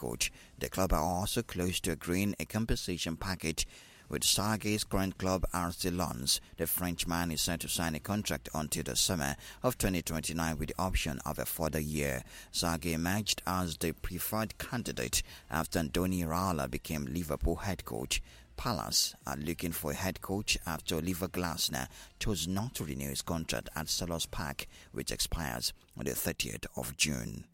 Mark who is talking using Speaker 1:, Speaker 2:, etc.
Speaker 1: coach. The club are also close to agreeing a compensation package with Sargue's current club RC Lens. The Frenchman is set to sign a contract until the summer of 2029 with the option of a further year. Sargue emerged as the preferred candidate after Andoni Iraola became Liverpool head coach. Palace are looking for a head coach after Oliver Glasner chose not to renew his contract at Selhurst Park, which expires on the 30th of June.